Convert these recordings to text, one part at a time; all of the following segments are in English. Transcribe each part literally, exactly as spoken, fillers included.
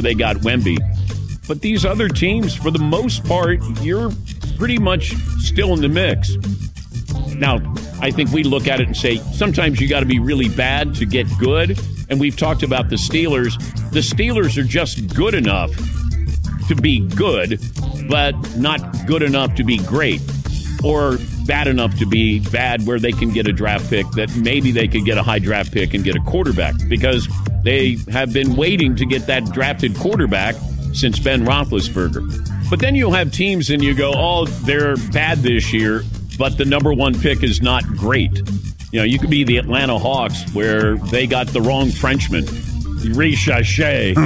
they got Wemby. But these other teams, for the most part, you're pretty much still in the mix. Now, I think we look at it and say, sometimes you got to be really bad to get good. And we've talked about the Steelers. The Steelers are just good enough to be good, but not good enough to be great. Or bad enough to be bad where they can get a draft pick that maybe they could get a high draft pick and get a quarterback. Because they have been waiting to get that drafted quarterback since Ben Roethlisberger. But then you'll have teams and you go, oh, they're bad this year, but the number one pick is not great. You know, you could be the Atlanta Hawks where they got the wrong Frenchman, Richachet.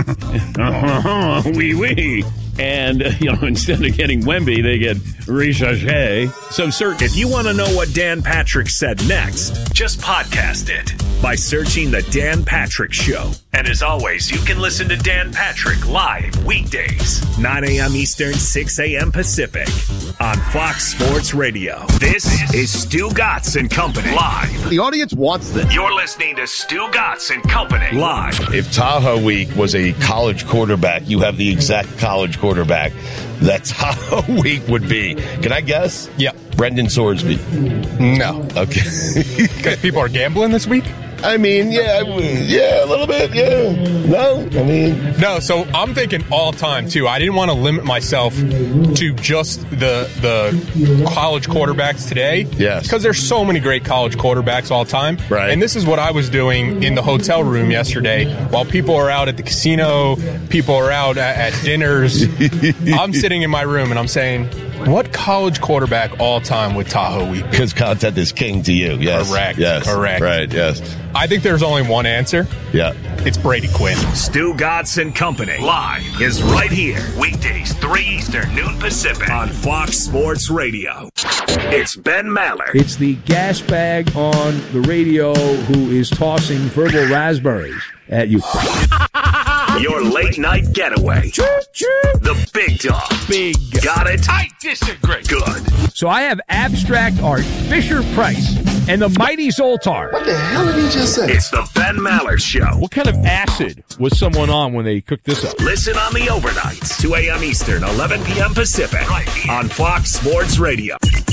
Oui, oui. And, you know, instead of getting Wemby, they get Richachet. So, sir, if you want to know what Dan Patrick said next, just podcast it by searching The Dan Patrick Show. And as always, you can listen to Dan Patrick live weekdays, nine a.m. Eastern, six a.m. Pacific on Fox Sports Radio. This is Stu Gatz and Company live. The audience wants this. You're listening to Stu Gatz and Company live. If Tahoe Week was a college quarterback, you have the exact college quarterback that Tahoe Week would be. Can I guess? Yeah. Brendan Sorsby. No. Okay. Because people are gambling this week? I mean, yeah, yeah, a little bit, yeah. No, I mean... No, so I'm thinking all time, too. I didn't want to limit myself to just the the college quarterbacks today. Yes. Because there's so many great college quarterbacks all time. Right. And this is what I was doing in the hotel room yesterday. While people are out at the casino, people are out at, at dinners, I'm sitting in my room and I'm saying... What college quarterback all time would Tahoe Week? Because content is king to you, yes. Correct, yes. correct. Right, yes. I think there's only one answer. Yeah. It's Brady Quinn. Stu Gatz and Company live is right here. Weekdays, three Eastern, noon Pacific on Fox Sports Radio. It's Ben Maller. It's the gas bag on the radio who is tossing verbal raspberries at you. Your late night getaway. The big dog. Big. Got it? I disagree. Good. So I have abstract art, Fisher Price, and the mighty Zoltar. What the hell did he just say? It's the Ben Maller Show. What kind of acid was someone on when they cooked this up? Listen on the overnights, two a.m. Eastern, eleven p.m. Pacific, right here on Fox Sports Radio.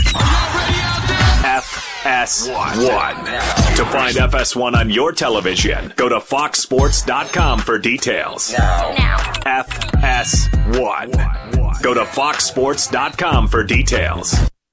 F S one. To find F S one on your television, go to fox sports dot com for details. Now. Now. F S one. Go to fox sports dot com for details.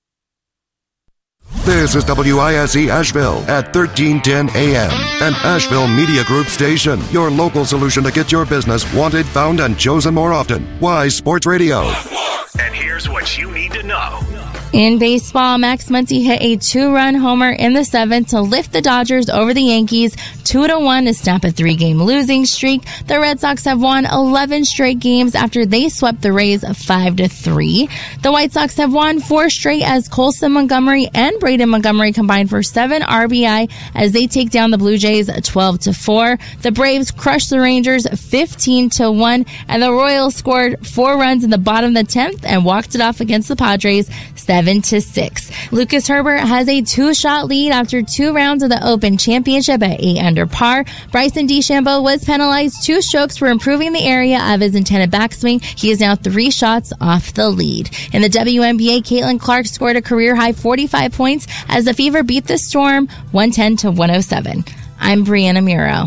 This is W I S E Asheville at thirteen ten a.m. an Asheville Media Group station. Your local solution to get your business wanted, found, and chosen more often. Wise Sports Radio. And here's what you need to know. In baseball, Max Muncy hit a two-run homer in the seventh to lift the Dodgers over the Yankees two to one to snap a three-game losing streak. The Red Sox have won eleven straight games after they swept the Rays five to three. The White Sox have won four straight as Colson Montgomery and Braden Montgomery combined for seven R B I as they take down the Blue Jays twelve to four. The Braves crushed the Rangers fifteen to one, and the Royals scored four runs in the bottom of the tenth and walked it off against the Padres seven to six. Lucas Herbert has a two-shot lead after two rounds of the Open Championship at eight under par. Bryson DeChambeau was penalized two strokes for improving the area of his intended backswing. He is now three shots off the lead. In the W N B A, Caitlin Clark scored a career-high forty-five points as the Fever beat the Storm one ten to one oh seven. I'm Brianna Muro.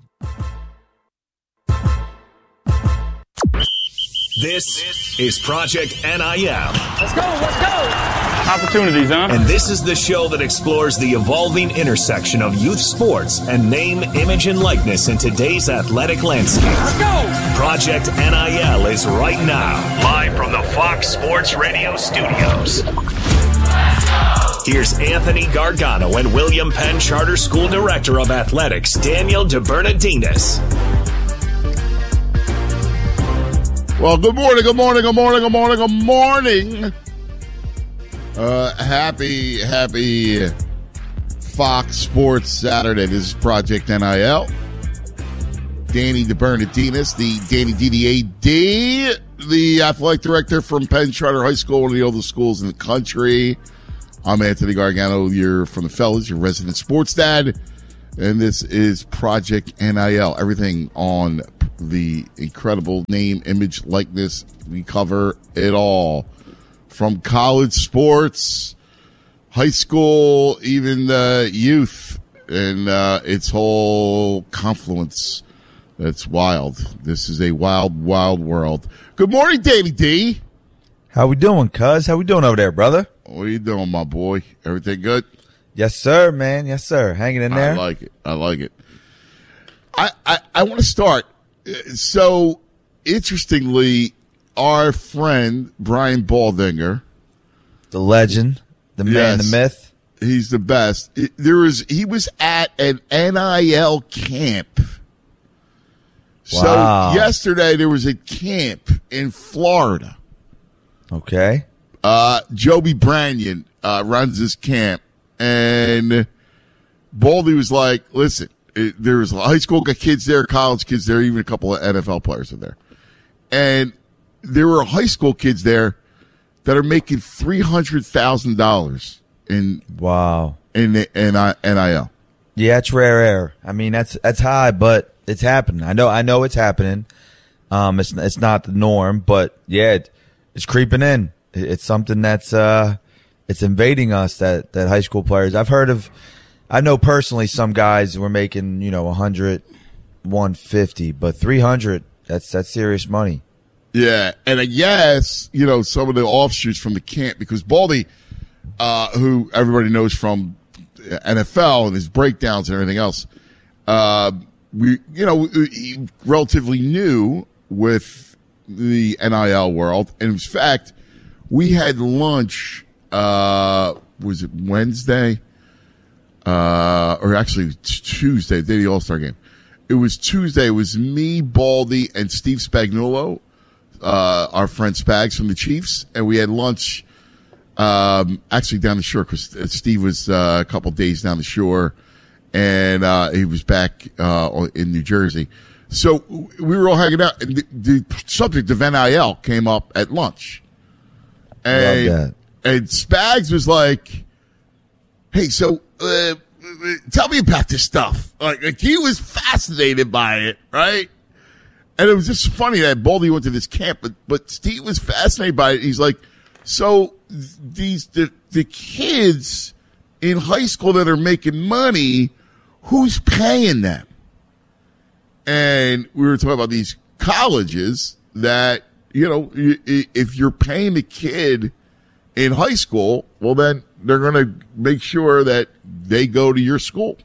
This is Project N I L. Let's go, let's go. Opportunities, huh? And this is the show that explores the evolving intersection of youth sports and name, image, and likeness in today's athletic landscape. Let's go. Project N I L is right now, live from the Fox Sports Radio studios. Here's Anthony Gargano and William Penn Charter School Director of Athletics, Daniel DeBernardinis. Well, good morning, good morning, good morning, good morning, good morning. Uh, happy, happy Fox Sports Saturday. This is Project N I L. Danny DeBernardinis, the Danny D D A D, the athletic director from Penn Charter High School, one of the oldest schools in the country. I'm Anthony Gargano. You're from the fellas, your resident sports dad. and this is Project N I L. Everything on the incredible name, image, likeness. We cover it all. From college sports, high school, even uh, youth, and uh, its whole confluence. That's wild. This is a wild, wild world. Good morning, Davey D. How we doing, cuz? How we doing over there, brother? What are you doing, my boy? Everything good? Yes, sir, man. Yes, sir. Hanging in there. I like it. I like it. I, I, I want to start. So, interestingly, our friend, Brian Baldinger. The legend. The man, yes, the myth. He's the best. It, there was, he was at an N I L camp. Wow. So, yesterday there was a camp in Florida. Okay. Uh, Joby Branyan uh, runs this camp, and Baldy was like, listen, it, there was high school kids there, college kids there, even a couple of N F L players are there. And there were high school kids there that are making three hundred thousand dollars in wow in the N I L. Yeah, it's rare air. I mean, that's that's high, but it's happening. I know I know it's happening. Um, it's it's not the norm, but yeah, it, it's creeping in. It's something that's uh, it's invading us. That that high school players. I've heard of. I know personally some guys were making you know one hundred, one fifty, but three hundred. That's that's serious money. Yeah, and I guess you know some of the offshoots from the camp because Baldy, uh, who everybody knows from N F L and his breakdowns and everything else, uh, we you know relatively new with the N I L world. And in fact, we had lunch, uh, was it Wednesday? Uh, or actually Tuesday, the day of the All-Star game. It was Tuesday. It was me, Baldy, and Steve Spagnuolo, uh, our friend Spags from the Chiefs. And we had lunch, um, actually down the shore because Steve was uh, a couple days down the shore and, uh, he was back, uh, in New Jersey. So we were all hanging out, and the, the subject of N I L came up at lunch. And, Love that. and Spags was like, hey, so uh, tell me about this stuff. Like, like, he was fascinated by it, right? And it was just funny that Baldy went to this camp, but, but Steve was fascinated by it. He's like, so these the, the kids in high school that are making money, who's paying them? And we were talking about these colleges that, you know, if you're paying the kid in high school, well, then they're going to make sure that they go to your school.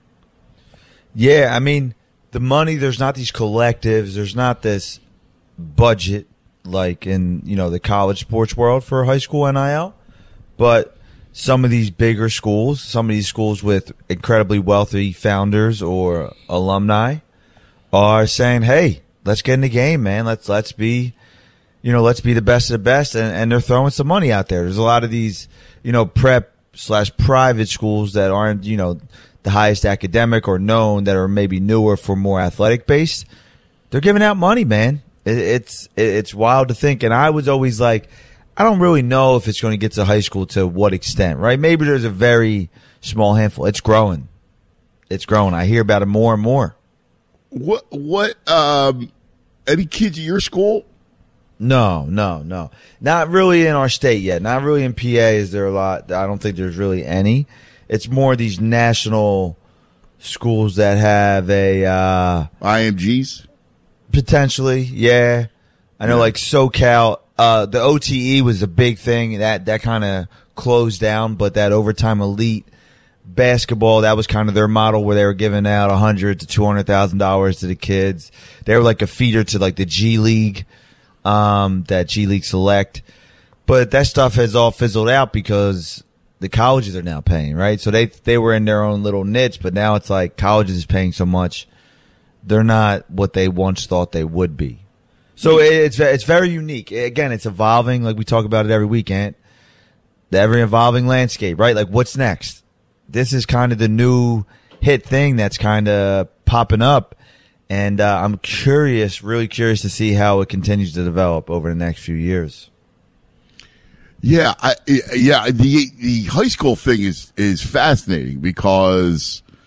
Yeah, I mean, the money, there's not these collectives. There's not this budget like in, you know, the college sports world for high school N I L. But some of these bigger schools, some of these schools with incredibly wealthy founders or alumni, are saying, hey, let's get in the game, man. Let's let's be, you know, let's be the best of the best. And, and they're throwing some money out there. There's a lot of these, you know, prep slash private schools that aren't, you know, the highest academic or known, that are maybe newer for more athletic based. They're giving out money, man. It, it's it's wild to think. And I was always like, I don't really know if it's going to get to high school to what extent, right? Maybe there's a very small handful. It's growing. It's growing. I hear about it more and more. What, what, um, any kids at your school? No, no, no. Not really in our state yet. Not really in P A is there a lot. I don't think there's really any. It's more these national schools that have a, uh, I M Gs? Potentially, yeah. I know, yeah. Like SoCal, uh, the O T E was a big thing. That, that kind of closed down, but that overtime elite basketball, that was kind of their model where they were giving out a hundred to two hundred thousand dollars to the kids. They were like a feeder to like the G League, um, that G League Select. But that stuff has all fizzled out because the colleges are now paying, right? So they they were in their own little niche, but now it's like colleges is paying so much, they're not what they once thought they would be. So it's it's very unique. Again, it's evolving, like we talk about it every weekend. The ever evolving landscape, right? Like what's next? This is kind of the new hit thing that's kind of popping up. And uh, I'm curious, really curious to see how it continues to develop over the next few years. Yeah, I, yeah. The the high school thing is is fascinating because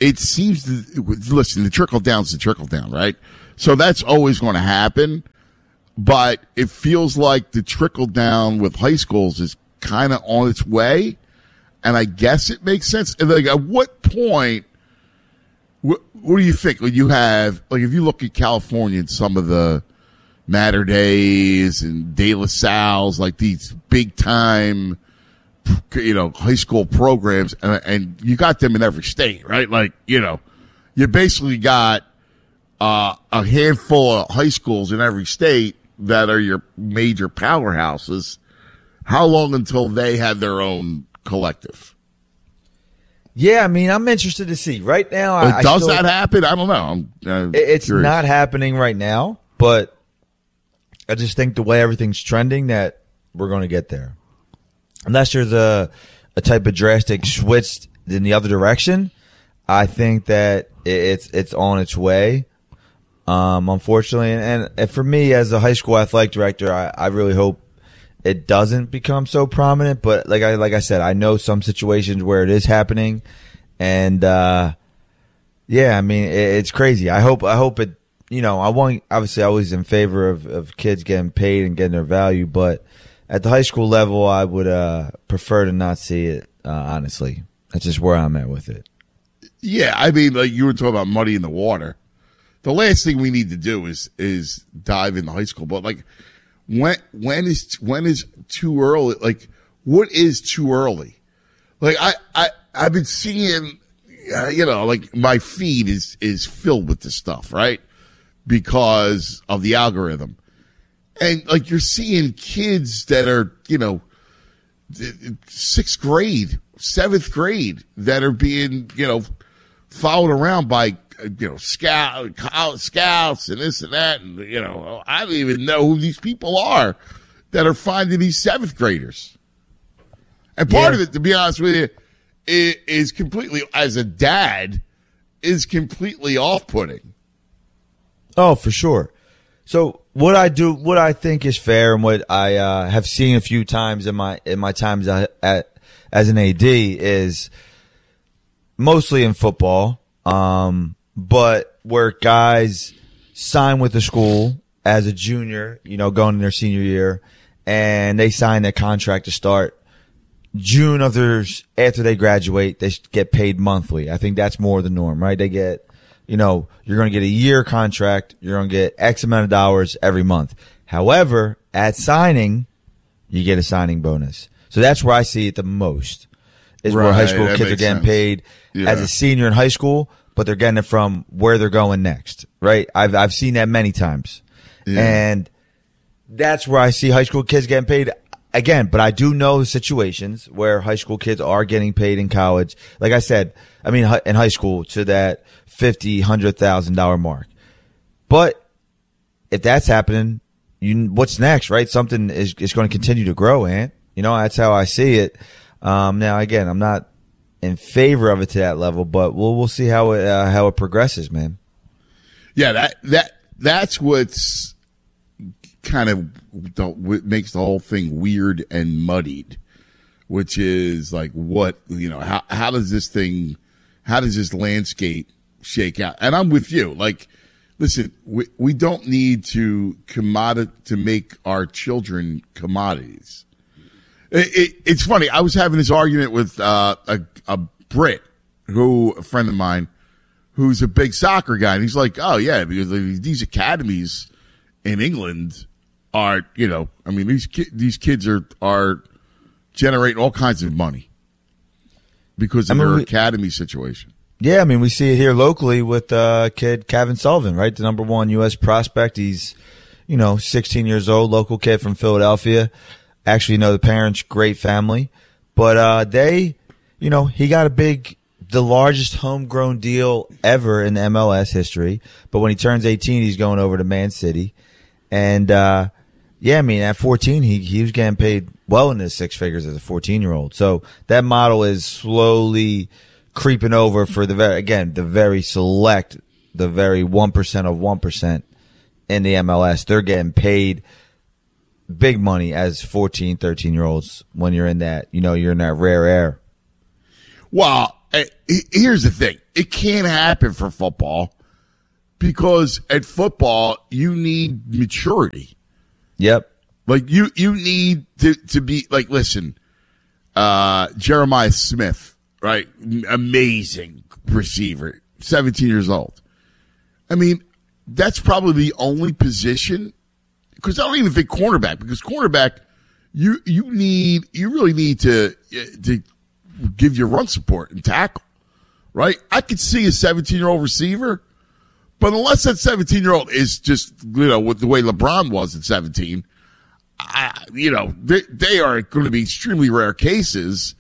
it seems to listen. The trickle down's the trickle down, right? So that's always going to happen. But it feels like the trickle down with high schools is kind of on its way, and I guess it makes sense. And like, at what point? What, what do you think when you have, like, if you look at California and some of the Mater Days and De La Salles, like these big time, you know, high school programs, and, and you got them in every state, right? Like, you know, you basically got uh, a handful of high schools in every state that are your major powerhouses. How long until they have their own collective? Yeah, I mean, I'm interested to see. Right now, I, does I still, that happen? I don't know. I'm, uh, it's curious. not happening right now, but I just think the way everything's trending that we're going to get there. Unless there's a a type of drastic switch in the other direction, I think that it's it's on its way. Um, unfortunately, and, and for me as a high school athletic director, I, I really hope it doesn't become so prominent, but like I like I said, I know some situations where it is happening, and uh, yeah, I mean it, it's crazy. I hope I hope it. You know, I want obviously I was in favor of, of kids getting paid and getting their value, but at the high school level, I would uh, prefer to not see it. Uh, honestly, that's just where I'm at with it. Yeah, I mean, like you were talking about muddy in the water. The last thing we need to do is is dive into high school, but like. When when is when is too early? Like, what is too early? Like, I I I've been seeing, uh, you know, like my feed is is filled with this stuff, right? Because of the algorithm, and like you're seeing kids that are, you know, sixth grade, seventh grade that are being, you know, followed around by. You know, scout, scouts and this and that. And, you know, I don't even know who these people are that are finding these seventh graders. And part yeah. of it, to be honest with you, is, is completely, as a dad, is completely off-putting. Oh, for sure. So what I do, what I think is fair and what I uh, have seen a few times in my, in my times at, at, as an A D is mostly in football. Um, But where guys sign with the school as a junior, you know, going in their senior year, and they sign their contract to start June of their, after they graduate, they get paid monthly. I think that's more the norm, right? They get, you know, you're going to get a year contract. You're going to get X amount of dollars every month. However, at signing, you get a signing bonus. So that's where I see it the most is right, where high school kids are getting sense. paid yeah. as a senior in high school. But they're getting it from where they're going next, right? I've I've seen that many times, yeah. and that's where I see high school kids getting paid again. But I do know situations where high school kids are getting paid in college. Like I said, I mean in high school to that fifty, hundred thousand dollar mark. But if that's happening, you what's next, right? Something is is going to continue to grow, Ant. You know, that's how I see it. Um, now, again, I'm not in favor of it to that level, but we'll we'll see how it uh, how it progresses, man. Yeah, that that that's what's kind of what makes the whole thing weird and muddied, which is like what you know how how does this thing how does this landscape shake out? And I'm with you. Like, listen, we we don't need to commodity to make our children commodities. It, it, it's funny. I was having this argument with uh, a, a Brit, who a friend of mine, who's a big soccer guy, and he's like, "Oh yeah, because these academies in England are, you know, I mean these ki- these kids are are generating all kinds of money because of I mean, their we, academy situation." Yeah, I mean we see it here locally with uh, kid Kevin Sullivan, right, the number one U S prospect. He's, you know, sixteen years old, local kid from Philadelphia. Actually know the parents, great family. But uh, they, you know, he got a big, the largest homegrown deal ever in M L S history. But when he turns eighteen, he's going over to Man City. And, uh, yeah, I mean, at fourteen, he, he was getting paid well into six figures as a fourteen-year-old. So that model is slowly creeping over for the very, again, the very select, the very one percent of one percent in the M L S. They're getting paid big money as fourteen, thirteen year olds when you're in that, you know, you're in that rare air. Well, And here's the thing. It can't happen for football because at football, you need maturity. Yep. Like you, you need to, to be like, listen, uh, Jeremiah Smith, right? Amazing receiver, seventeen years old. I mean, that's probably the only position because I don't even think cornerback because cornerback, you, you need, you really need to, to give you run support and tackle, right? I could see a seventeen year old receiver, but unless that seventeen year old is just, you know, with the way LeBron was at seventeen, I, you know, they, they are going to be extremely rare cases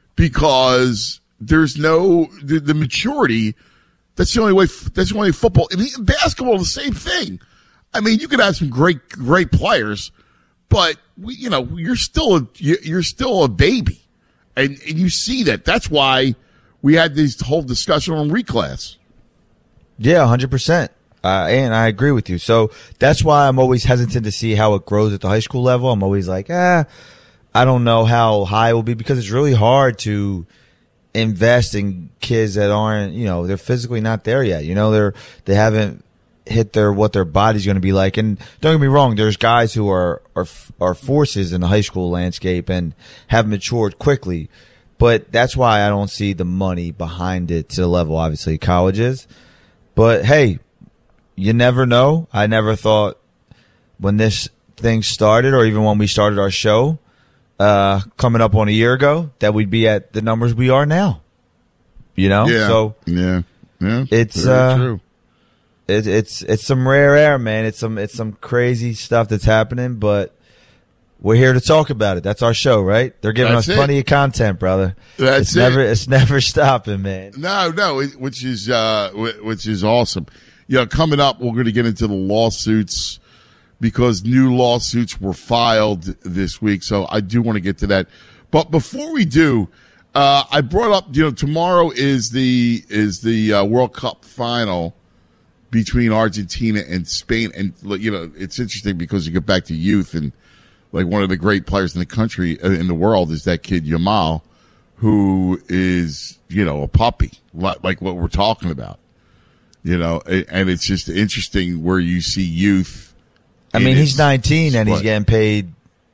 because there's no, the, the maturity. That's the only way, that's the only way football, and basketball, the same thing. I mean, you could have some great, great players, but we, you know, you're still, a, you're still a baby. And, and you see that. That's why we had this whole discussion on reclass. Yeah, one hundred percent. Uh, and I agree with you. So that's why I'm always hesitant to see how it grows at the high school level. I'm always like, ah, I don't know how high it will be because it's really hard to invest in kids that aren't, you know, they're physically not there yet. You know, they're, they haven't hit their, what their body's going to be like. And don't get me wrong, there's guys who are, are, are forces in the high school landscape and have matured quickly. But that's why I don't see the money behind it to the level, obviously, college is. But hey, you never know. I never thought when this thing started or even when we started our show, uh, coming up on a year ago, that we'd be at the numbers we are now. You know? Yeah. So yeah. Yeah. It's, Very uh, true. It, it's, it's some rare air, man. It's some, it's some crazy stuff that's happening, but we're here to talk about it. That's our show, right? They're giving That's us it. plenty of content, brother. That's it's it. never, it's never stopping, man. No, no, it- which is, uh, wh- which is awesome. Yeah. Coming up, we're going to get into the lawsuits because new lawsuits were filed this week. So I do want to get to that. But before we do, uh, I brought up, you know, tomorrow is the, is the, uh, World Cup final between Argentina and Spain. And, you know, it's interesting because you get back to youth and like one of the great players in the country, uh, in the world is that kid Yamal, who is, you know, a puppy, like, like what we're talking about, you know, and, and it's just interesting where you see youth. I in mean, he's its nineteen and he's sport. getting paid,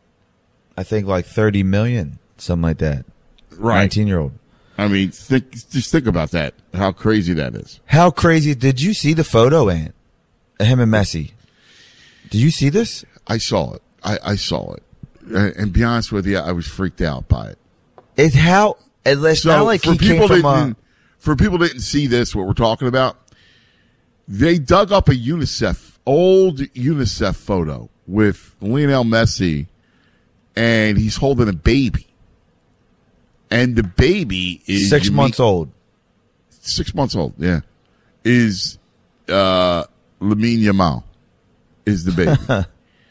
I think, like thirty million, something like that. Right. nineteen year old. I mean, think, just think about that, how crazy that is. How crazy. Did you see the photo, Ant? Of him and Messi. Did you see this? I saw it. I, I saw it. And, and be honest with you, I was freaked out by it. It's how, it's So not like for he came people from that a, didn't, for people that didn't see this, what we're talking about, they dug up a UNICEF, old UNICEF photo with Lionel Messi, and he's holding a baby. And the baby is six you months meet- old. Six months old, yeah. Is uh, Lamine Yamal is the baby.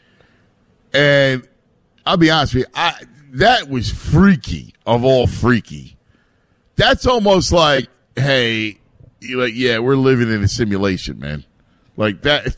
And I'll be honest with you, I, that was freaky of all freaky. That's almost like, hey, you're like, yeah, we're living in a simulation, man. Like that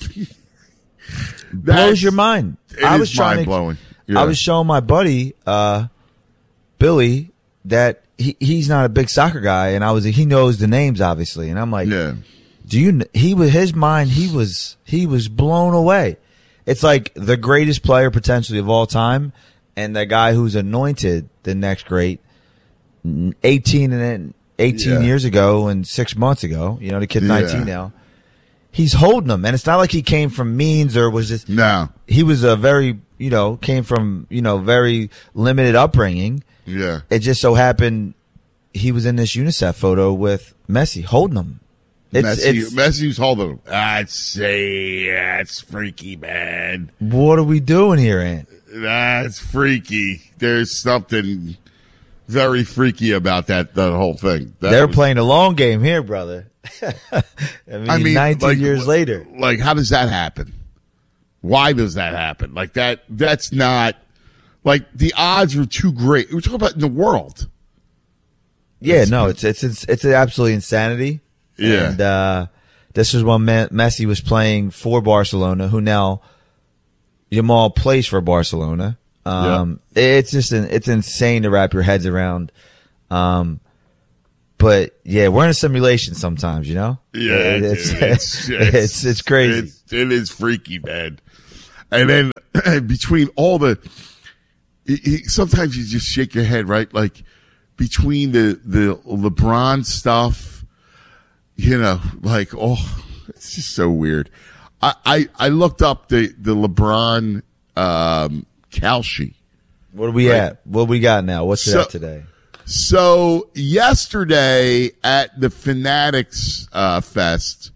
Blows your mind. It I is was trying mind to, blowing. Yeah. I was showing my buddy, uh, Billy, that he, he's not a big soccer guy, and I was, he knows the names, obviously. And I'm like, yeah. do you, kn- he was, his mind, he was, he was blown away. It's like the greatest player potentially of all time, and the guy who's anointed the next great, eighteen and then eighteen Yeah. years ago and six months ago. You know, the kid's Yeah. nineteen now. He's holding them, and it's not like he came from means or was just. No. He was a very, you know, came from, you know, very limited upbringing. Yeah. It just so happened he was in this UNICEF photo with Messi holding them. It's, Messi, it's, Messi's holding him. I'd say that's freaky, man. what are we doing here, Ant? That's freaky. There's something very freaky about that, the whole thing. That They're was- playing a long game here, brother. I mean, I mean, nineteen like, years later. Like, how does that happen? Why does that happen? Like that, that's not, like, the odds are too great. We're talking about in the world. Yeah, It's- no, it's it's it's it's absolutely insanity. Yeah. And uh, this was when Me- Messi was playing for Barcelona, who now Yamal plays for Barcelona. Um, It's just an, it's insane to wrap your heads around. Um, But yeah, we're in a simulation sometimes, you know. Yeah, it's dude, it's, it's, it's it's crazy. It's, it is freaky, man. And then between all the, it, it, sometimes you just shake your head, right? Like between the the LeBron stuff, you know, like oh, it's just so weird. I I, I looked up the the LeBron um, Kalshi. What are we right? at? What we got now? What's So- it at today? So yesterday at the Fanatics uh, Fest,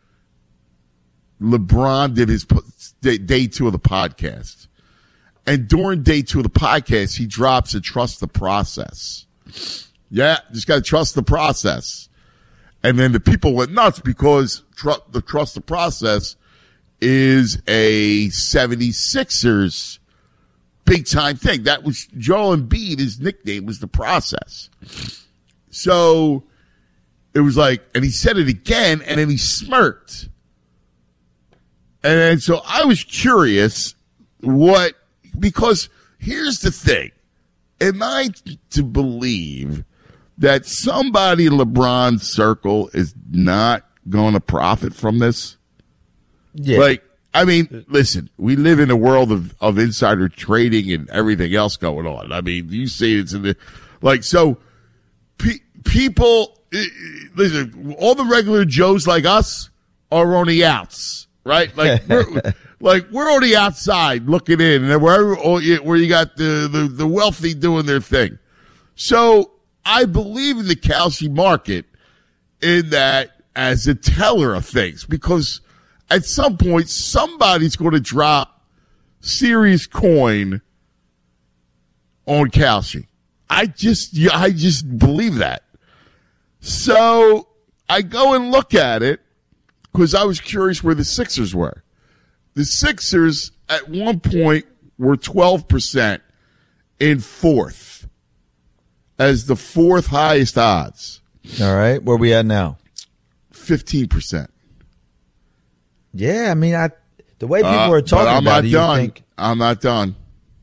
LeBron did his po- day, day two of the podcast. And during day two of the podcast, he drops a trust the process. Yeah, just got to trust the process. And then the people went nuts because tr- the trust the process is a seventy-sixers big time thing. That was Joel Embiid. His nickname was the process. So it was like, and he said it again, and then he smirked. And then, so I was curious what, because here's the thing. Am I to believe that somebody in LeBron's circle is not going to profit from this? Yeah. Like, I mean, listen, we live in a world of, of insider trading and everything else going on. I mean, you see it's in the, like, so pe- people, listen, all the regular Joes like us are on the outs, right? Like, we're, like, we're on the outside looking in, and wherever, where you got the, the, the wealthy doing their thing. So I believe in the Kalshi market in that as a teller of things, because at some point, somebody's going to drop serious coin on Kalshi. I just, I just believe that. So I go and look at it because I was curious where the Sixers were. The Sixers at one point were twelve percent in fourth as the fourth highest odds. All right, where we at now? fifteen percent. Yeah, I mean, I the way people Uh, are but talking I'm about not it, you done. think I'm not done.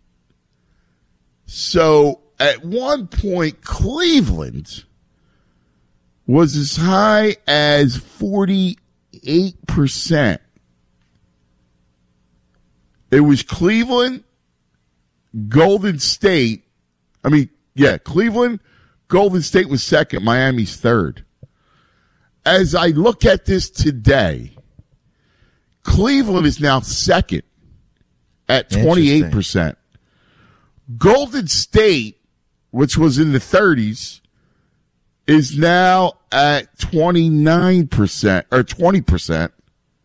So at one point, Cleveland was as high as forty-eight percent. It was Cleveland, Golden State. I mean, yeah, Cleveland, Golden State was second, Miami's third. As I look at this today, Cleveland is now second at twenty-eight percent. Golden State, which was in the thirties, is now at twenty-nine percent or twenty percent.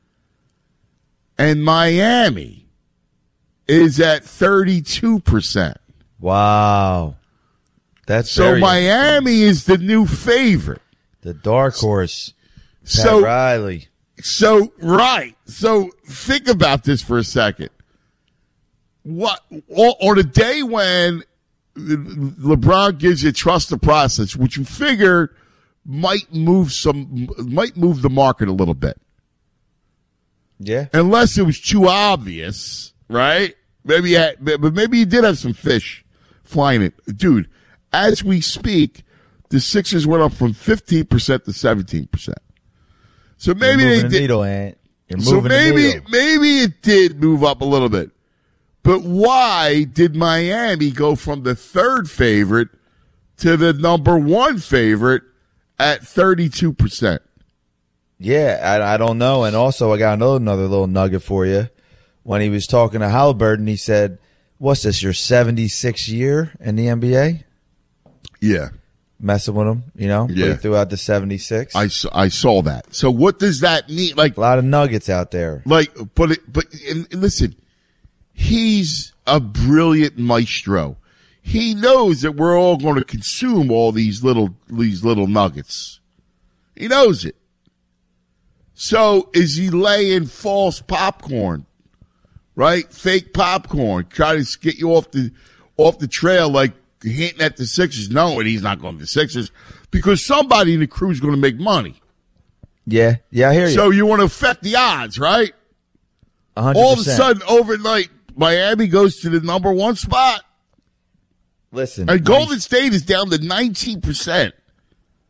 And Miami is at thirty-two percent. wow, that's So very Miami is the new favorite. the dark horse. Pat So Riley. So, right. So, think about this for a second. What, on a day when LeBron gives you trust the process, which you figure might move some, might move the market a little bit. Yeah, Unless it was too obvious, right? Maybe, you had, but maybe you did have some fish flying it. Dude, as we speak, the Sixers went up from fifteen percent to seventeen percent. So maybe You're they moving the did. needle, Ant. You're So moving the maybe needle. maybe it did move up a little bit. But why did Miami go from the third favorite to the number one favorite at thirty-two percent? Yeah, I, I don't know. And also, I got another, another little nugget for you. When he was talking to Halliburton, he said, what's this, your seventy-sixth year in the N B A? Yeah. Messing with him, you know? Yeah. But he threw out the seventy-six. I, s- I saw that. So what does that mean? Like, a lot of nuggets out there. like, but it, but and, and listen, he's a brilliant maestro. He knows that we're all going to consume all these little these little nuggets. He knows it. So is he laying false popcorn, right? Fake popcorn, trying to get you off the off the trail, like hinting at the Sixers, knowing he's not going to the Sixers because somebody in the crew is going to make money. Yeah, yeah, I hear you. So you want to affect the odds, right? one hundred percent. All of a sudden, overnight, Miami goes to the number one spot. Listen, And Golden State is down to nineteen percent.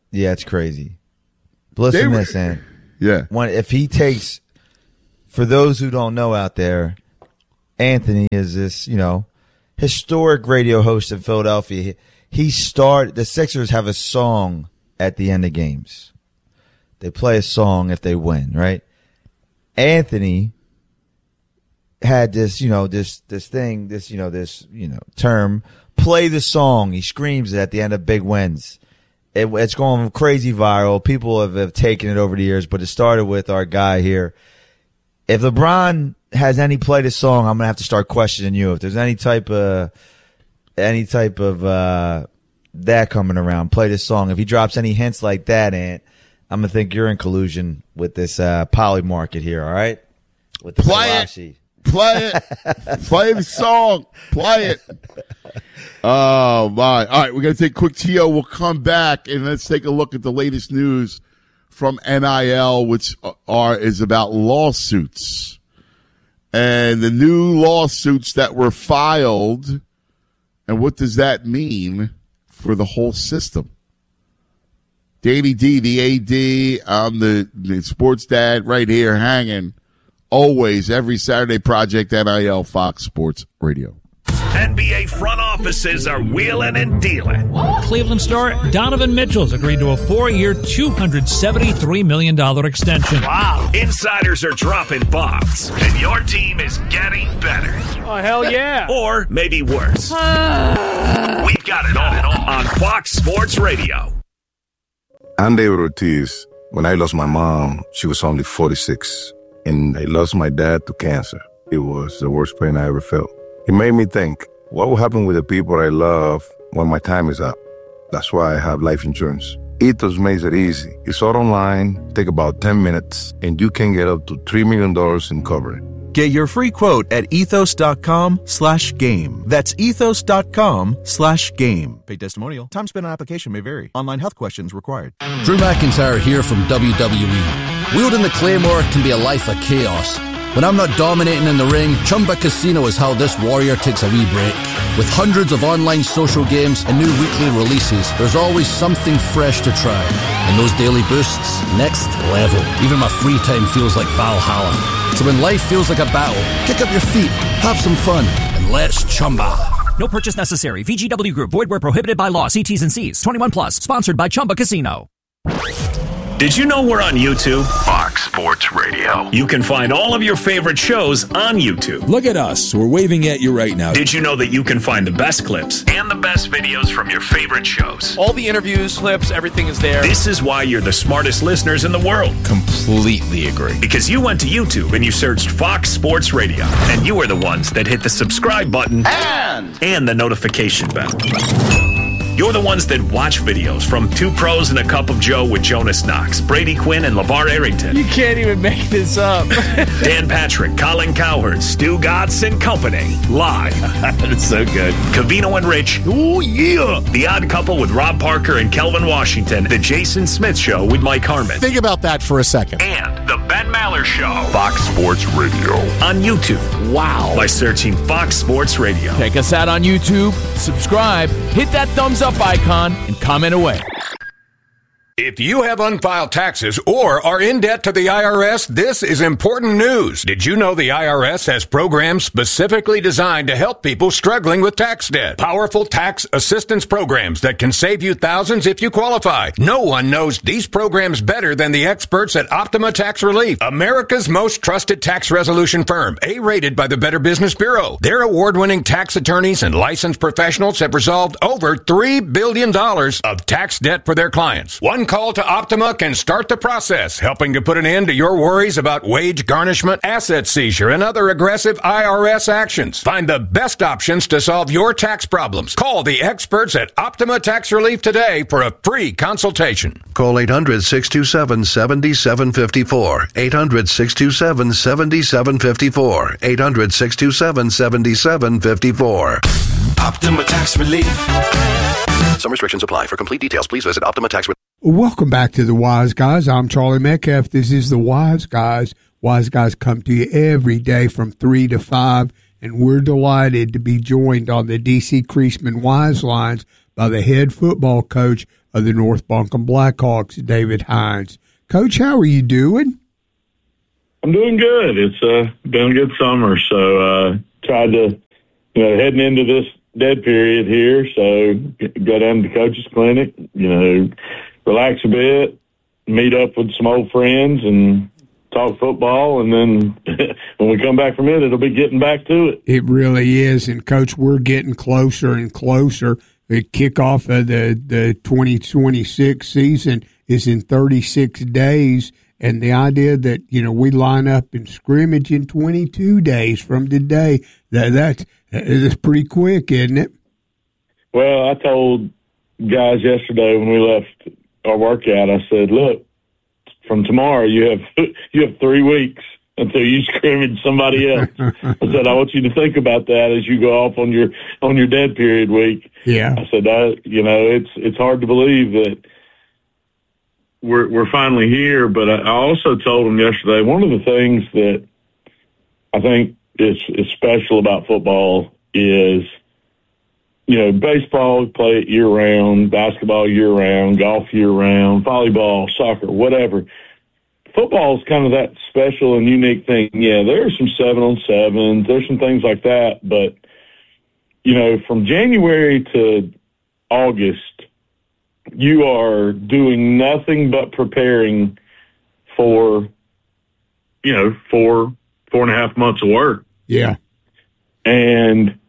Yeah, it's crazy. But listen to this, man. Yeah. When, if he takes, for those who don't know out there, Anthony is this, you know, historic radio host in Philadelphia. He, he started, the Sixers have a song at the end of games. They play a song if they win, right? Anthony had this, you know, this, this thing, this, you know, this, you know, term, play the song. He screams it at the end of big wins. It, it's going crazy viral. People have, have taken it over the years, but it started with our guy here. If LeBron has any play this song, I'm gonna have to start questioning you. If there's any type of any type of uh, that coming around, play this song. If he drops any hints like that, Ant, I'm gonna think you're in collusion with this uh, poly market here. All right, with the play Kalashi. it, play it, play the song, play it. Oh my! All right, we're gonna take a quick T O. We'll come back and let's take a look at the latest news from N I L, which are is about lawsuits and the new lawsuits that were filed, and what does that mean for the whole system? Danny D, the A D, I'm the, the sports dad right here hanging always every Saturday, Project N I L, Fox Sports Radio. N B A front offices are wheeling and dealing. Cleveland star Donovan Mitchell's agreed to a four-year, two hundred seventy-three million dollars extension. Wow. Insiders are dropping bombs, and your team is getting better. Oh, hell yeah. Or maybe worse. We've got it all on Fox Sports Radio. I'm David Ortiz. When I lost my mom, she was only forty-six, and I lost my dad to cancer. It was the worst pain I ever felt. It made me think, what will happen with the people I love when my time is up? That's why I have life insurance. Ethos makes it easy. It's all online, take about ten minutes, and you can get up to three million dollars in coverage. Get your free quote at ethos.com slash game. That's ethos.com slash game. Paid testimonial. Time spent on application may vary. Online health questions required. Drew McIntyre here from W W E. Wielding the Claymore can be a life of chaos. When I'm not dominating in the ring, Chumba Casino is how this warrior takes a wee break. With hundreds of online social games and new weekly releases, there's always something fresh to try. And those daily boosts, next level. Even my free time feels like Valhalla. So when life feels like a battle, kick up your feet, have some fun, and let's Chumba. No purchase necessary. V G W Group. Void where prohibited by law. See T's and C's. twenty-one plus. Sponsored by Chumba Casino. Did you know we're on YouTube? Fox Sports Radio. You can find all of your favorite shows on YouTube. Look at us. We're waving at you right now. Did you know that you can find the best clips and the best videos from your favorite shows? All the interviews, clips, everything is there. This is why you're the smartest listeners in the world. Completely agree. Because you went to YouTube and you searched Fox Sports Radio, and you were the ones that hit the subscribe button and, and the notification bell. You're the ones that watch videos from Two Pros and a Cup of Joe with Jonas Knox, Brady Quinn, and LeVar Arrington. You can't even make this up. Dan Patrick, Colin Cowherd, Stu Gatz and Company. Live. That's so good. Covino and Rich. Oh, yeah. The Odd Couple with Rob Parker and Kelvin Washington. The Jason Smith Show with Mike Harmon. Think about that for a second. And The Ben Maller Show. Fox Sports Radio. On YouTube. Wow. By searching Fox Sports Radio. Check us out on YouTube. Subscribe. Hit that thumbs up icon and comment away. If you have unfiled taxes or are in debt to the I R S, this is important news. Did you know the I R S has programs specifically designed to help people struggling with tax debt? Powerful tax assistance programs that can save you thousands if you qualify. No one knows these programs better than the experts at Optima Tax Relief, America's most trusted tax resolution firm, A-rated by the Better Business Bureau. Their award-winning tax attorneys and licensed professionals have resolved over three billion dollars of tax debt for their clients. One call to Optima can start the process, helping to put an end to your worries about wage garnishment, asset seizure, and other aggressive I R S actions. Find the best options to solve your tax problems. Call the experts at Optima Tax Relief today for a free consultation. Call eight hundred, six two seven, seven seven five four. eight hundred, six two seven, seven seven five four. eight hundred, six two seven, seven seven five four. Optima Tax Relief. Some restrictions apply. For complete details, please visit Optima Tax Relief. Welcome back to the Wise Guys. I'm Charlie Metcalf. This is the Wise Guys. Wise Guys come to you every day from three to five, and we're delighted to be joined on the D C Creasman Wise Lines by the head football coach of the North Buncombe Blackhawks, David Hines. Coach, how are you doing? I'm doing good. It's uh, been a good summer, so uh, tried to, you know, heading into this dead period here, so go down to the coach's clinic, you know, relax a bit, meet up with some old friends, and talk football, and then when we come back from it, it'll be getting back to it. It really is, and Coach, we're getting closer and closer. The kickoff of the, the twenty twenty-six season is in thirty-six days, and the idea that, you know, we line up in scrimmage in twenty-two days from today, that that's, that's pretty quick, isn't it? Well, I told guys yesterday when we left our workout, I said, look, from tomorrow, you have you have three weeks until you scrimmage somebody else. I said, I want you to think about that as you go off on your on your dead period week. Yeah. I said, I, you know, it's it's hard to believe that we're we're finally here. But I also told them yesterday, one of the things that I think is is special about football is, you know, baseball, we play it year-round, basketball year-round, golf year-round, volleyball, soccer, whatever. Football is kind of that special and unique thing. Yeah, there are some seven-on-sevens. There's some things like that. But, you know, from January to August, you are doing nothing but preparing for, you know, four, four and a half months of work. Yeah. And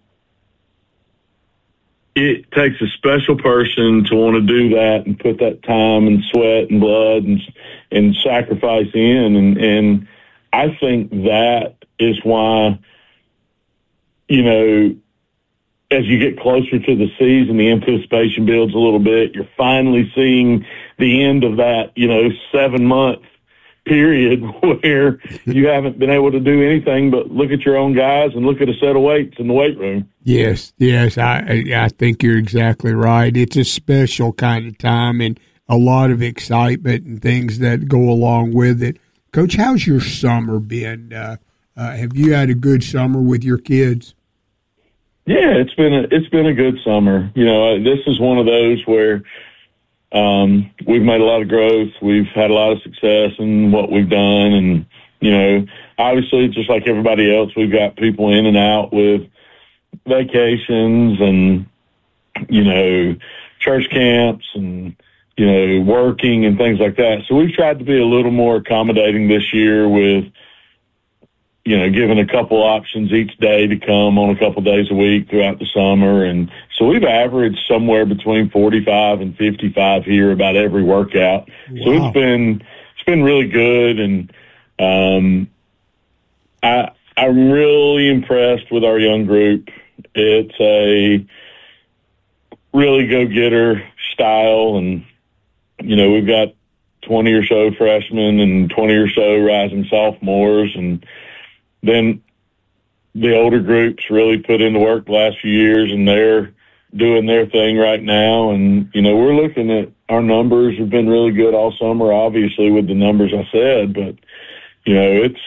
it takes a special person to want to do that and put that time and sweat and blood and and sacrifice in. And, and I think that is why, you know, as you get closer to the season, the anticipation builds a little bit. You're finally seeing the end of that, you know, seven-month period where you haven't been able to do anything but look at your own guys and look at a set of weights in the weight room. Yes, yes, I I think you're exactly right. It's a special kind of time and a lot of excitement and things that go along with it. Coach, how's your summer been? Uh, uh, have you had a good summer with your kids? Yeah, it's been a, it's been a good summer. You know, this is one of those where um, we've made a lot of growth. We've had a lot of success in what we've done, and you know, obviously, just like everybody else, we've got people in and out with vacations and, you know, church camps and, you know, working and things like that. So we've tried to be a little more accommodating this year with, you know, giving a couple options each day to come on a couple days a week throughout the summer. And so we've averaged somewhere between forty-five and fifty-five here about every workout. Wow. So it's been, it's been really good. And, um, I, I'm really impressed with our young group. It's a really go-getter style, and, you know, we've got twenty or so freshmen and twenty or so rising sophomores, and then the older groups really put in the work the last few years, and they're doing their thing right now. And, you know, we're looking at our numbers have been really good all summer, obviously, with the numbers I said, but, you know, it's,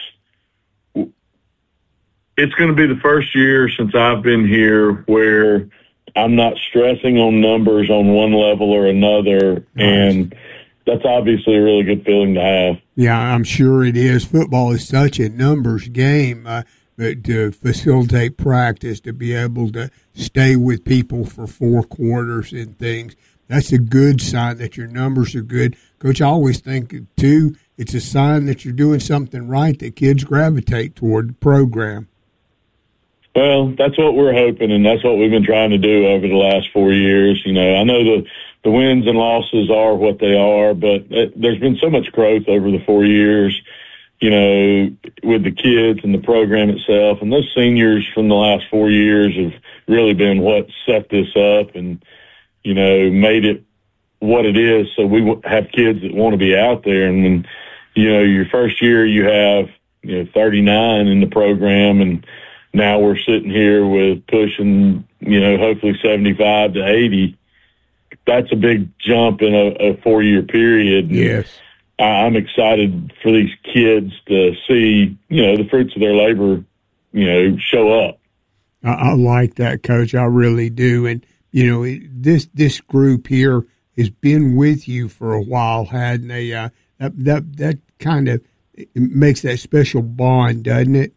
it's going to be the first year since I've been here where I'm not stressing on numbers on one level or another. Nice. And that's obviously a really good feeling to have. Yeah, I'm sure it is. Football is such a numbers game, uh, but to facilitate practice, to be able to stay with people for four quarters and things, that's a good sign that your numbers are good. Coach, I always think, too, it's a sign that you're doing something right, that kids gravitate toward the program. Well, that's what we're hoping, and that's what we've been trying to do over the last four years. You know, I know the, the wins and losses are what they are, but it, there's been so much growth over the four years, you know, with the kids and the program itself. And those seniors from the last four years have really been what set this up and, you know, made it what it is. So we have kids that want to be out there. And then, you know, your first year you have, you know, thirty-nine in the program, and now we're sitting here with pushing, you know, hopefully seventy-five to eighty. That's a big jump in a, a four-year period. Yes. I, I'm excited for these kids to see, you know, the fruits of their labor, you know, show up. I, I like that, Coach. I really do. And you know, it, this this group here has been with you for a while, hadn't they? Uh, that that that kind of makes that special bond, doesn't it?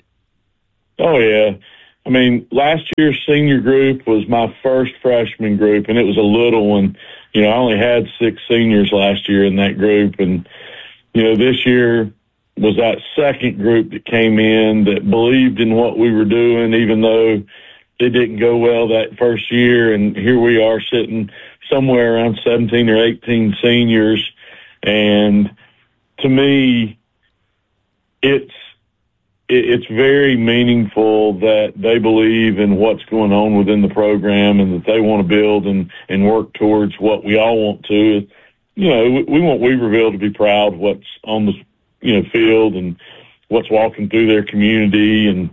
Oh yeah. I mean, last year's senior group was my first freshman group, and it was a little one. You know, I only had six seniors last year in that group, and you know, this year was that second group that came in that believed in what we were doing, even though it didn't go well that first year. And here we are sitting somewhere around seventeen or eighteen seniors. And to me, it's, it's very meaningful that they believe in what's going on within the program and that they want to build and, and work towards what we all want to. You know, we, we want Weaverville to be proud of what's on the, you know, field and what's walking through their community. And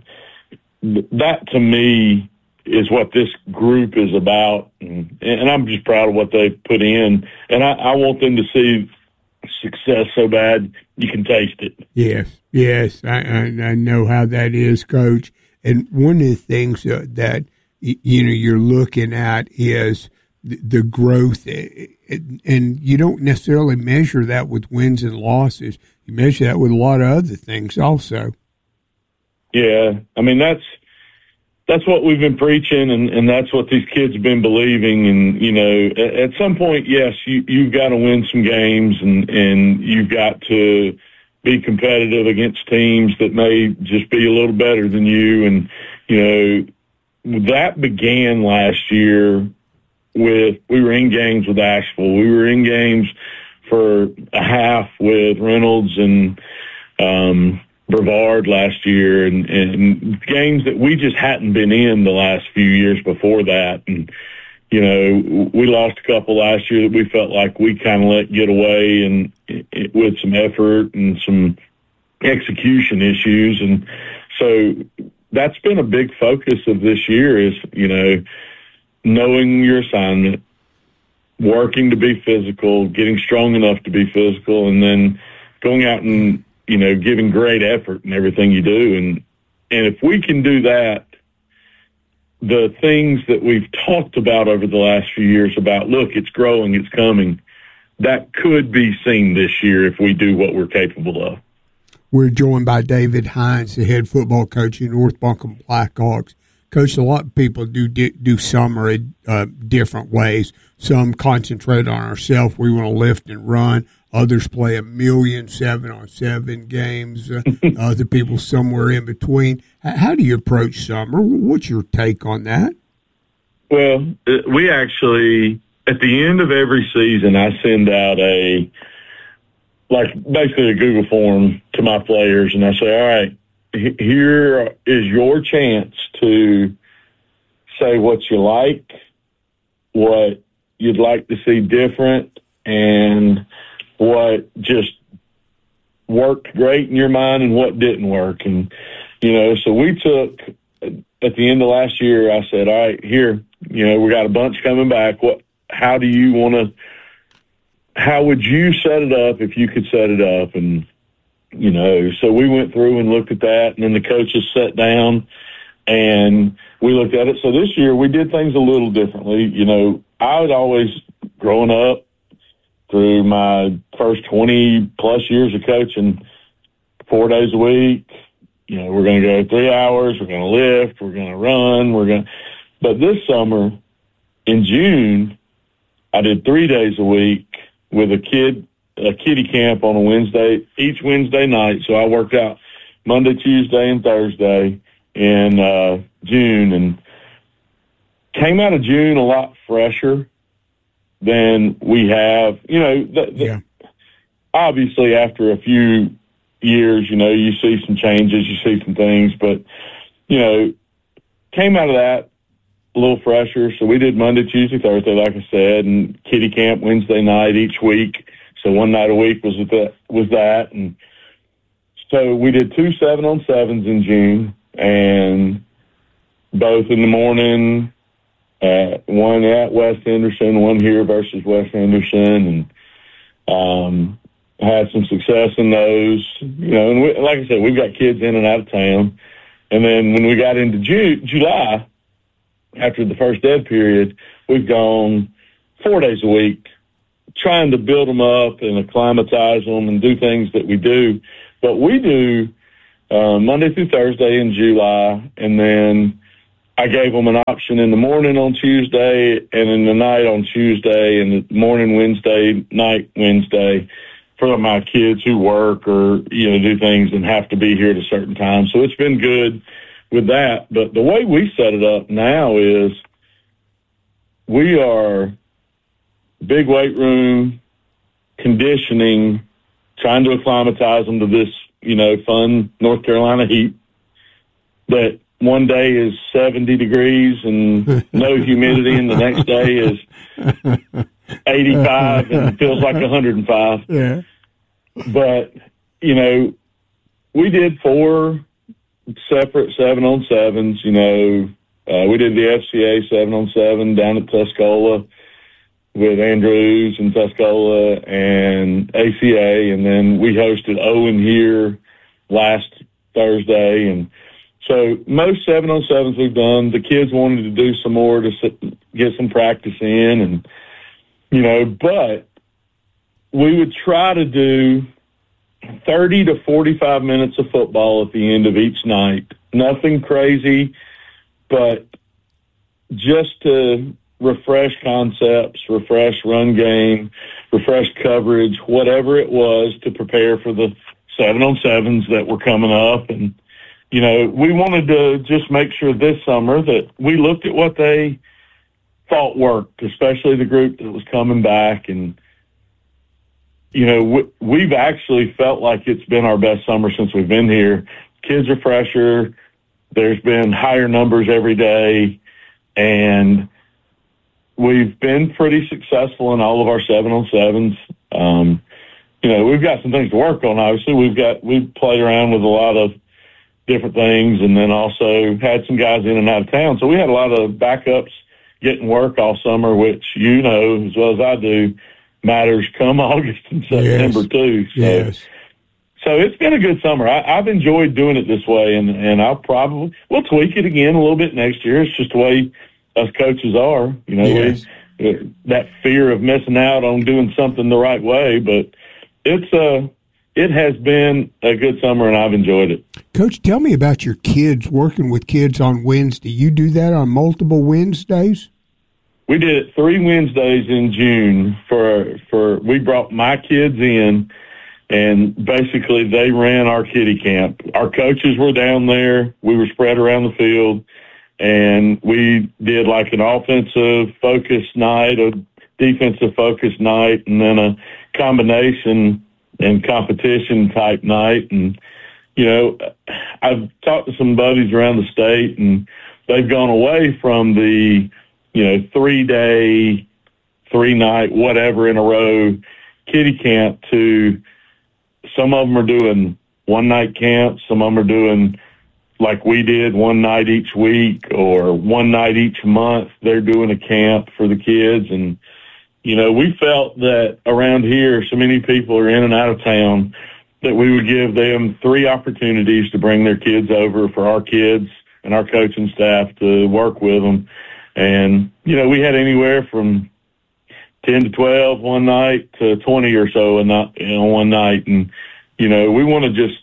that to me is what this group is about. And, and I'm just proud of what they've put in. And I, I want them to see success so bad you can taste it. Yes, yes, I, I, I know how that is, Coach. And one of the things uh, that you know you're looking at is the, the growth, and you don't necessarily measure that with wins and losses. You measure that with a lot of other things, also. Yeah, I mean that's that's what we've been preaching, and, and that's what these kids have been believing. And, you know, at, at some point, yes, you, you've got to win some games, and, and you've got to be competitive against teams that may just be a little better than you. And, you know, that began last year with, we were in games with Asheville. We were in games for a half with Reynolds and, um, Brevard last year, and, and games that we just hadn't been in the last few years before that. And, you know, we lost a couple last year that we felt like we kind of let get away, and it, with some effort and some execution issues. And so that's been a big focus of this year is, you know, knowing your assignment, working to be physical, getting strong enough to be physical, and then going out and, you know, giving great effort in everything you do. And, and if we can do that, the things that we've talked about over the last few years about, look, it's growing, it's coming, that could be seen this year if we do what we're capable of. We're joined by David Hines, the head football coach in North Buncombe Blackhawks. Coach, a lot of people do do summer in uh, different ways. Some concentrate on ourselves. We want to lift and run. Others play a million seven-on-seven games. Uh, other people somewhere in between. How do you approach summer? What's your take on that? Well, we actually, at the end of every season, I send out a, like basically a Google form to my players, and I say, all right, here is your chance to say what you like, what you'd like to see different, and what just worked great in your mind and what didn't work. And, you know, so we took, at the end of last year, I said, all right, here, you know, we got a bunch coming back. What, how do you want to, how would you set it up if you could set it up? And, you know, so we went through and looked at that, and then the coaches sat down and we looked at it. So this year we did things a little differently. You know, I was always growing up through my first twenty plus years of coaching, four days a week, you know, we're going to go three hours, we're going to lift, we're going to run, we're going to, but this summer in June, I did three days a week with a kid, a kiddie camp on a Wednesday, each Wednesday night. So I worked out Monday, Tuesday, and Thursday in uh, June, and came out of June a lot fresher than we have. You know, the, the, yeah. obviously after a few years, you know, you see some changes, you see some things, but, you know, came out of that a little fresher. So we did Monday, Tuesday, Thursday, like I said, and kiddie camp Wednesday night each week. So one night a week was that, was that. And so we did two seven on sevens in June, and both in the morning, uh, one at West Henderson, one here versus West Henderson, and um, had some success in those. You know, and we, like I said, we've got kids in and out of town. And then when we got into Ju- July, after the first dead period, we've gone four days a week, trying to build them up and acclimatize them and do things that we do. But we do uh, Monday through Thursday in July, and then I gave them an option in the morning on Tuesday and in the night on Tuesday and the morning Wednesday, night Wednesday for my kids who work or, you know, do things and have to be here at a certain time. So it's been good with that. But the way we set it up now is we are big weight room, conditioning, trying to acclimatize them to this, you know, fun North Carolina heat that one day is seventy degrees and no humidity, and the next day is eighty-five and feels like one hundred five. Yeah. But, you know, we did four separate seven on sevens, you know. Uh, we did the F C A seven on seven down at Tuscola with Andrews and Tuscola and A C A, and then we hosted Owen here last Thursday. And so most seven on sevens we've done. The kids wanted to do some more to sit, get some practice in, and, you know, but we would try to do thirty to forty-five minutes of football at the end of each night. Nothing crazy, but just to refresh concepts, refresh run game, refresh coverage, whatever it was to prepare for the seven on sevens that were coming up. And, you know, we wanted to just make sure this summer that we looked at what they thought worked, especially the group that was coming back. And, you know, we, we've actually felt like it's been our best summer since we've been here. Kids are fresher. There's been higher numbers every day. And we've been pretty successful in all of our seven on sevens. Um, you know, we've got some things to work on. Obviously, we've got, we've played around with a lot of different things, and then also had some guys in and out of town. So we had a lot of backups getting work all summer, which, you know, as well as I do, matters come August and September yes. too. So, yes. so it's been a good summer. I, I've enjoyed doing it this way, and, and I'll probably, we'll tweak it again a little bit next year. It's just the way us coaches are, you know, yes. we, that fear of missing out on doing something the right way. But it's uh, it has been a good summer, and I've enjoyed it. Coach, tell me about your kids, working with kids on Wednesday. You do that on multiple Wednesdays? We did it three Wednesdays in June for, for we brought my kids in, and basically they ran our kiddie camp. Our coaches were down there. We were spread around the field. And we did like an offensive focus night, a defensive focus night, and then a combination and competition type night. And, you know, I've talked to some buddies around the state, and they've gone away from the, you know, three day, three night, whatever in a row kiddie camp to some of them are doing one night camps. Some of them are doing like we did, one night each week or one night each month. They're doing a camp for the kids. And, you know, we felt that around here, so many people are in and out of town, that we would give them three opportunities to bring their kids over for our kids and our coaching staff to work with them. And, you know, we had anywhere from ten to twelve one night to twenty or so a night, you know, one night. And, you know, we want to just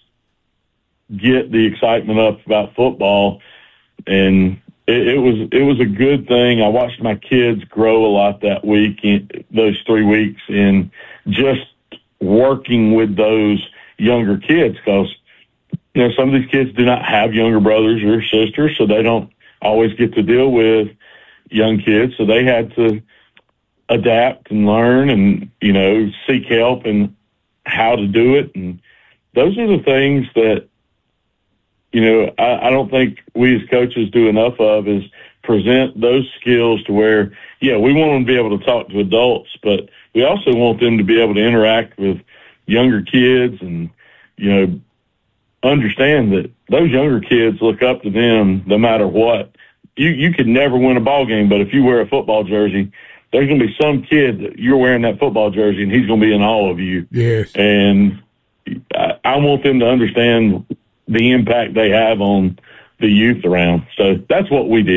get the excitement up about football. And it, it was, it was a good thing. I watched my kids grow a lot that week, in those three weeks, in just working with those younger kids. Cause, you know, some of these kids do not have younger brothers or sisters, so they don't always get to deal with young kids. So they had to adapt and learn and, you know, seek help and how to do it. And those are the things that, you know, I, I don't think we as coaches do enough of, is present those skills to where, yeah, we want them to be able to talk to adults, but we also want them to be able to interact with younger kids and, you know, understand that those younger kids look up to them no matter what. You, you could never win a ball game, but if you wear a football jersey, there's going to be some kid that you're wearing that football jersey and he's going to be in awe of you. Yes. And I, I want them to understand the impact they have on the youth around. So that's what we did.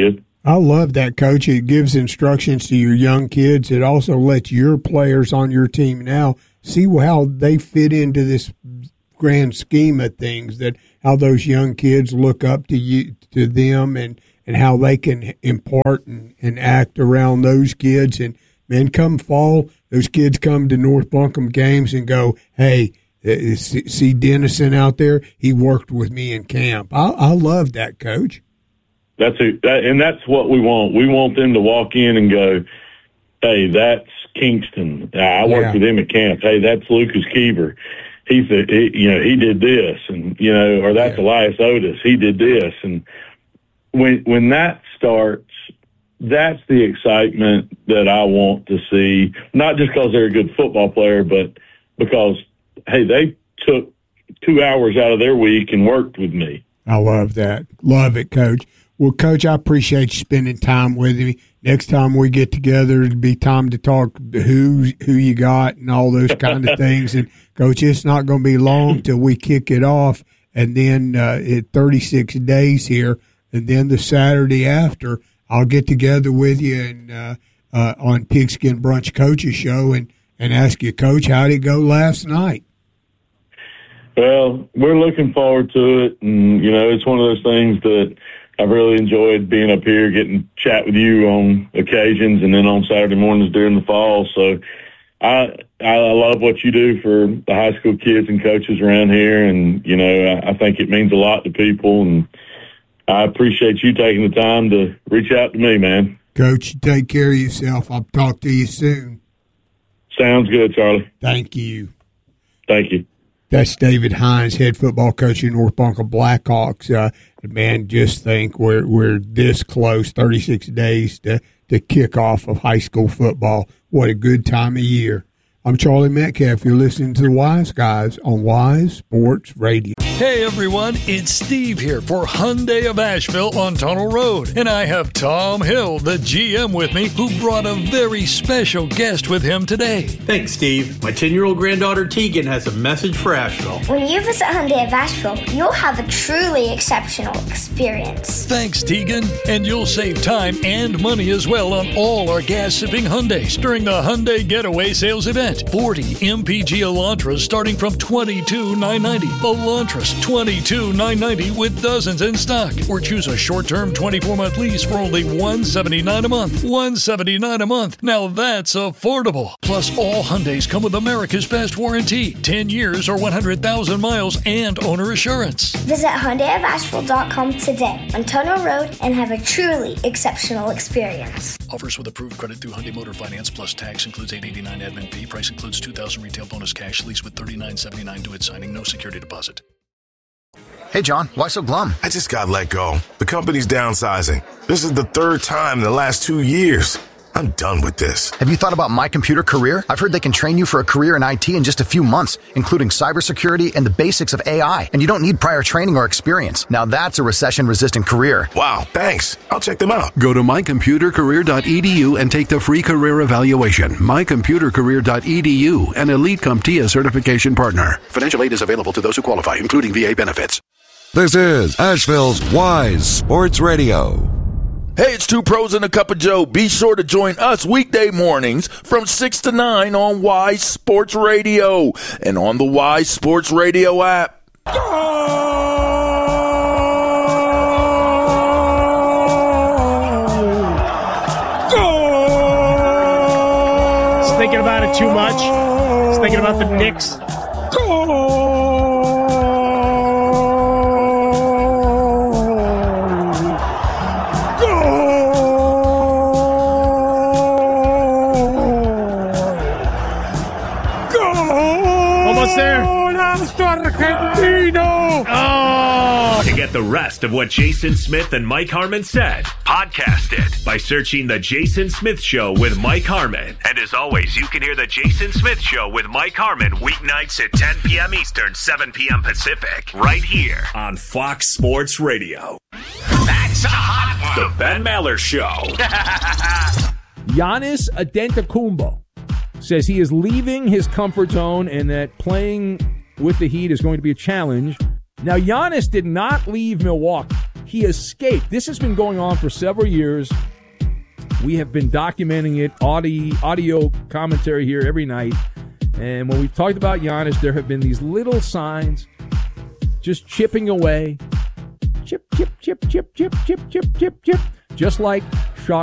I love that, Coach. It gives instructions to your young kids. It also lets your players on your team now see how they fit into this grand scheme of things, that how those young kids look up to you, to them, and, and how they can impart and, and act around those kids. And, man, come fall, those kids come to North Buncombe games and go, hey, uh, see, see Dennison out there? He worked with me in camp. I, I love that, Coach. That's a, that, and that's what we want. We want them to walk in and go, hey, that's Kingston. I worked Yeah. with him at camp. Hey, that's Lucas Keever. He's a, he, you know, he did this, and you know, or that's yeah. Elias Otis. He did this, and when when that starts, that's the excitement that I want to see. Not just because they're a good football player, but because hey, they took two hours out of their week and worked with me. I love that. Love it, Coach. Well, Coach, I appreciate you spending time with me. Next time we get together, it'll be time to talk who who you got and all those kind of things. And, Coach, it's not going to be long till we kick it off. And then uh, at thirty-six days here, and then the Saturday after, I'll get together with you and uh, uh, on Pigskin Brunch Coaches Show and, and ask you, Coach, how did it go last night? Well, we're looking forward to it. And, you know, it's one of those things that I've really enjoyed being up here, getting to chat with you on occasions, and then on Saturday mornings during the fall. So I I love what you do for the high school kids and coaches around here, and you know I, I think it means a lot to people, and I appreciate you taking the time to reach out to me, man. Coach, take care of yourself. I'll talk to you soon. Sounds good, Charlie. Thank you. Thank you. That's David Hines, head football coach of North Buncombe Blackhawks. Uh, man, just think we're we're this close, thirty-six days to, to kick off of high school football. What a good time of year. I'm Charlie Metcalf. You're listening to the Wise Guys on Wise Sports Radio. Hey everyone, it's Steve here for Hyundai of Asheville on Tunnel Road. And I have Tom Hill, the G M, with me, who brought a very special guest with him today. Thanks, Steve. My ten-year-old granddaughter Tegan has a message for Asheville. When you visit Hyundai of Asheville, you'll have a truly exceptional experience. Thanks, Tegan. And you'll save time and money as well on all our gas-sipping Hyundais during the Hyundai Getaway Sales event. forty M P G Elantras starting from twenty-two thousand nine hundred ninety-nine. Elantras twenty-two thousand nine hundred ninety with dozens in stock. Or choose a short-term twenty-four month lease for only one hundred seventy-nine dollars a month. one hundred seventy-nine dollars a month. Now that's affordable. Plus, all Hyundais come with America's Best Warranty. ten years or one hundred thousand miles and owner assurance. Visit Hyundai of Asheville dot com today on Tunnel Road and have a truly exceptional experience. Offers with approved credit through Hyundai Motor Finance plus tax includes eight hundred eighty-nine admin fee. Price includes two thousand retail bonus cash. Lease with thirty-nine seventy-nine due at signing. No security deposit. Hey, John, why so glum? I just got let go. The company's downsizing. This is the third time in the last two years. I'm done with this. Have you thought about My Computer Career? I've heard they can train you for a career in I T in just a few months, including cybersecurity and the basics of A I. And you don't need prior training or experience. Now that's a recession-resistant career. Wow, thanks. I'll check them out. Go to my computer career dot e d u and take the free career evaluation. my computer career dot e d u, an Elite CompTIA certification partner. Financial aid is available to those who qualify, including V A benefits. This is Asheville's Wise Sports Radio. Hey, it's Two Pros and a Cup of Joe. Be sure to join us weekday mornings from six to nine on Wise Sports Radio and on the Wise Sports Radio app. Just thinking about it too much. Just thinking about the Knicks. There. Oh. To get the rest of what Jason Smith and Mike Harmon said, podcast it by searching The Jason Smith Show with Mike Harmon. And as always, you can hear The Jason Smith Show with Mike Harmon weeknights at ten p.m. Eastern, seven p.m. Pacific, right here on Fox Sports Radio. That's a hot one. The Ben Maller Show. Giannis Antetokounmpo says he is leaving his comfort zone and that playing with the Heat is going to be a challenge. Now, Giannis did not leave Milwaukee. he escaped. This has been going on for several years. We have been documenting it, audio, audio commentary here every night. And when we've talked about Giannis, there have been these little signs just chipping away. Chip, chip, chip, chip, chip, chip, chip, chip, chip. Just like